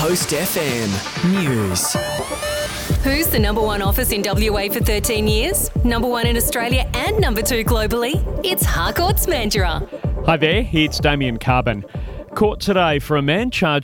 Coast FM News. Who's the number one office in WA for 13 years? Number one in Australia and number two globally? It's Harcourt's Mandurah. Hi there, it's Damien Carbon. Court today for a man charged